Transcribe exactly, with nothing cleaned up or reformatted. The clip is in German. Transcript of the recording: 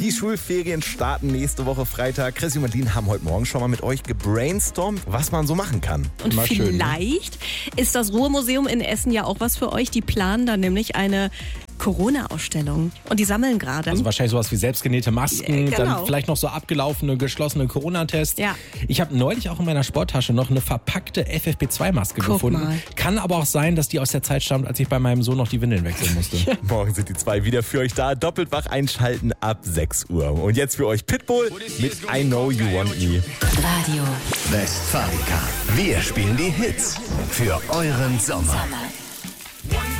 Die Schulferien starten nächste Woche Freitag. Chrissy und Madeline haben heute Morgen schon mal mit euch gebrainstormt, was man so machen kann. Und Mal schön, ne? vielleicht ist das Ruhrmuseum in Essen ja auch was für euch. Die planen dann nämlich eine Corona-Ausstellung. Und die sammeln gerade. Also wahrscheinlich sowas wie selbstgenähte Masken, Ja, genau. dann vielleicht noch so abgelaufene, geschlossene Corona-Tests. Ja. Ich habe neulich auch in meiner Sporttasche noch eine verpackte F F P zwei Maske Guck gefunden. mal. Kann aber auch sein, dass die aus der Zeit stammt, als ich bei meinem Sohn noch die Windeln wechseln musste. Morgen sind die zwei wieder für euch da. Doppelt wach einschalten ab sechs Uhr. Und jetzt für euch Pitbull mit I Know You Want Me. Radio Westfalica. Wir spielen die Hits für euren Sommer. Sommer.